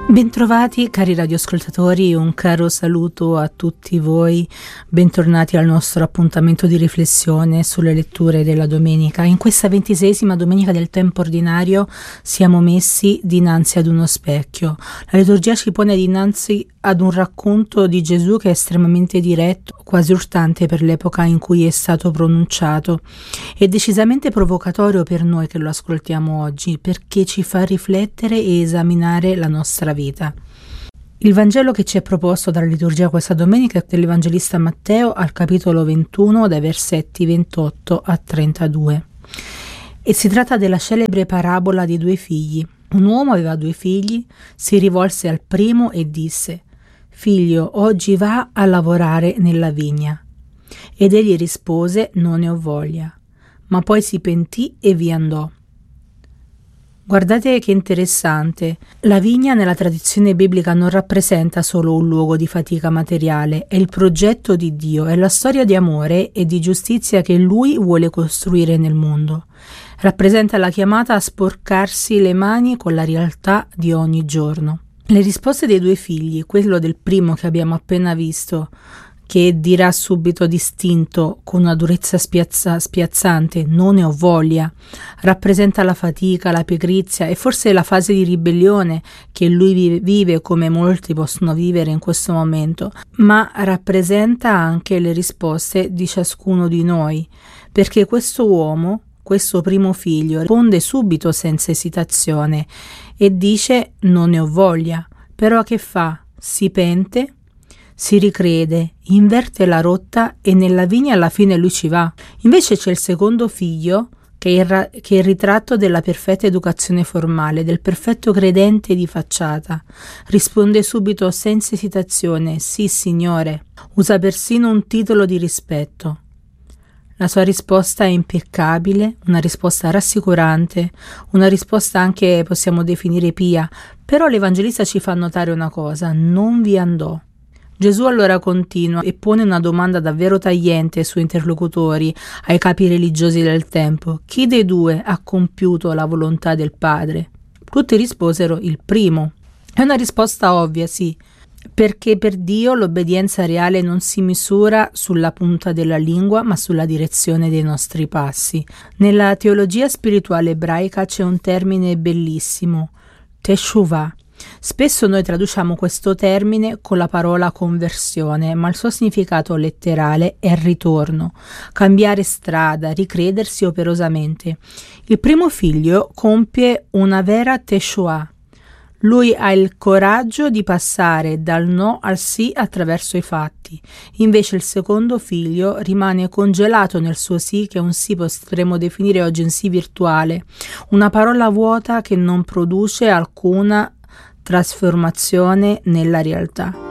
Bentrovati cari radioascoltatori, un caro saluto a tutti voi, bentornati al nostro appuntamento di riflessione sulle letture della domenica. In questa 26ª domenica del tempo ordinario siamo messi dinanzi ad uno specchio. La liturgia ci pone dinanzi ad un racconto di Gesù che è estremamente diretto, quasi urtante per l'epoca in cui è stato pronunciato, e decisamente provocatorio per noi che lo ascoltiamo oggi, perché ci fa riflettere e esaminare la nostra vita. Il Vangelo che ci è proposto dalla liturgia questa domenica è dell'Evangelista Matteo al capitolo 21 dai versetti 28 a 32 e si tratta della celebre parabola dei due figli. Un uomo aveva due figli, si rivolse al primo e disse: «Figlio, oggi va a lavorare nella vigna». Ed egli rispose: «Non ne ho voglia». Ma poi si pentì e vi andò. Guardate che interessante, la vigna nella tradizione biblica non rappresenta solo un luogo di fatica materiale, è il progetto di Dio, è la storia di amore e di giustizia che Lui vuole costruire nel mondo. Rappresenta la chiamata a sporcarsi le mani con la realtà di ogni giorno. Le risposte dei due figli, quello del primo che abbiamo appena visto, che dirà subito distinto con una durezza spiazzante: «Non ne ho voglia», rappresenta la fatica, la pigrizia e forse la fase di ribellione che lui vive, come molti possono vivere in questo momento, ma rappresenta anche le risposte di ciascuno di noi, perché questo uomo, questo primo figlio, risponde subito senza esitazione e dice: «Non ne ho voglia», però che fa? Si pente, si ricrede, inverte la rotta e nella vigna alla fine lui ci va. Invece c'è il secondo figlio che è il ritratto della perfetta educazione formale, del perfetto credente di facciata. Risponde subito senza esitazione: «Sì, Signore». Usa persino un titolo di rispetto. La sua risposta è impeccabile, una risposta rassicurante, una risposta anche possiamo definire pia, però l'Evangelista ci fa notare una cosa: non vi andò. Gesù allora continua e pone una domanda davvero tagliente ai suoi interlocutori, ai capi religiosi del tempo: chi dei due ha compiuto la volontà del Padre? Tutti risposero: il primo. È una risposta ovvia, sì, perché per Dio l'obbedienza reale non si misura sulla punta della lingua, ma sulla direzione dei nostri passi. Nella teologia spirituale ebraica c'è un termine bellissimo: teshuvah. Spesso noi traduciamo questo termine con la parola conversione, ma il suo significato letterale è ritorno, cambiare strada, ricredersi operosamente. Il primo figlio compie una vera teshuvah. Lui ha il coraggio di passare dal no al sì attraverso i fatti. Invece il secondo figlio rimane congelato nel suo sì, che è un sì potremmo definire oggi un sì virtuale, una parola vuota che non produce alcuna trasformazione nella realtà.